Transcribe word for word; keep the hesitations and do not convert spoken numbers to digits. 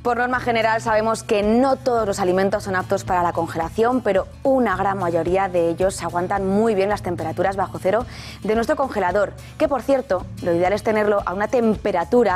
Por norma general sabemos que no todos los alimentos son aptos para la congelación, pero una gran mayoría de ellos aguantan muy bien las temperaturas bajo cero de nuestro congelador, que por cierto, lo ideal es tenerlo a una temperatura